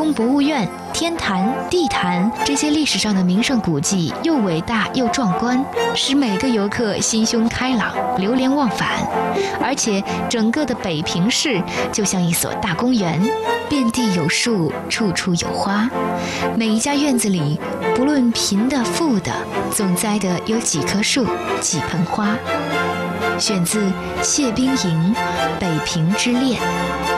宫博物院、天坛、地坛这些历史上的名胜古迹又伟大又壮观，使每个游客心胸开朗，流连忘返。而且整个的北平市就像一所大公园，遍地有树，处处有花，每一家院子里不论贫的富的，总栽的有几棵树，几盆花。选自谢冰莹《北平之恋》。